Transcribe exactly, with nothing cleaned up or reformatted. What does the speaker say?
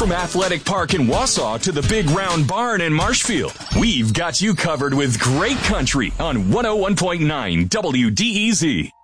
From Athletic Park in Wausau to the Big Round Barn in Marshfield, we've got you covered with great country on one oh one point nine W D E Z.